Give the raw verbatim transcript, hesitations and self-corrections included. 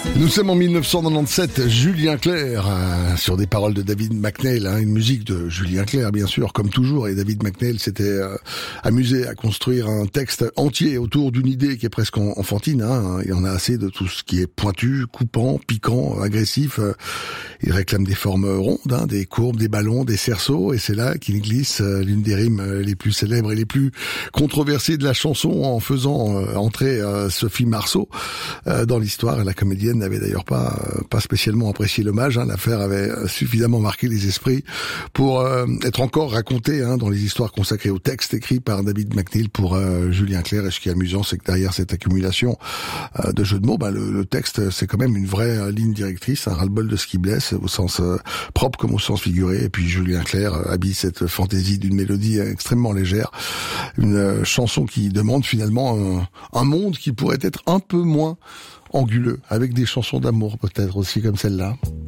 Nous sommes en dix-neuf cent quatre-vingt-dix-sept, Julien Clerc, euh, sur des paroles de David McNeill, hein, une musique de Julien Clerc bien sûr, comme toujours, et David McNeill s'était euh, amusé à construire un texte entier autour d'une idée qui est presque enfantine, hein. Il y en a assez de tout ce qui est pointu, coupant, piquant, agressif. Il réclame des formes rondes, hein, des courbes, des ballons, des cerceaux, et c'est là qu'il glisse euh, l'une des rimes les plus célèbres et les plus controversées de la chanson en faisant euh, entrer euh, Sophie Marceau euh, dans l'histoire. La comédienne n'avait d'ailleurs pas pas spécialement apprécié l'hommage, hein. L'affaire avait suffisamment marqué les esprits pour euh, être encore racontée, hein, dans les histoires consacrées au texte écrit par David McNeill pour euh, Julien Clerc. Et ce qui est amusant, c'est que derrière cette accumulation euh, de jeux de mots, bah, le, le texte, c'est quand même une vraie euh, ligne directrice, un ras-le-bol de ce qui blesse, au sens euh, propre comme au sens figuré. Et puis Julien Clerc euh, habille cette fantaisie d'une mélodie extrêmement légère, une euh, chanson qui demande finalement un, un monde qui pourrait être un peu moins anguleux, avec des chansons d'amour peut-être aussi comme celle-là.